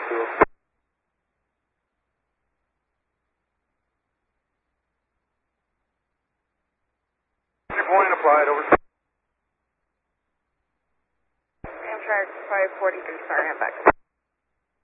Point applied, over. Amtrak 543, sorry, I'm back.